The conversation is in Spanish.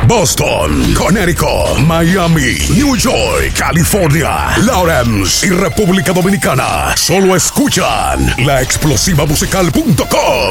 Boston, Connecticut, Miami, New York, California, Lawrence y República Dominicana. Solo escuchan laexplosivamusical.com.